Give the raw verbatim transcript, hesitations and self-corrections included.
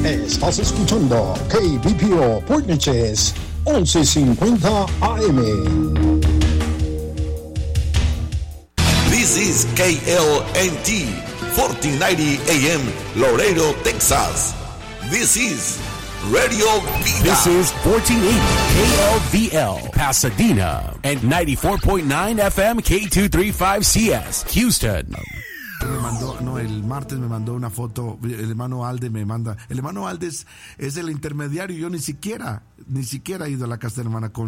Estás escuchando K B P O Port Neches once cincuenta A M. This is K L N T fourteen ninety A M Laredo, Texas. This is Radio Vida. This is fourteen eighty K L V L Pasadena and ninety-four point nine F M K two thirty-five C S Houston. Me mandó, no, el martes me mandó una foto, el hermano Alde me manda, el hermano Alde es, es el intermediario, yo ni siquiera, ni siquiera he ido a la casa de la hermana Connie.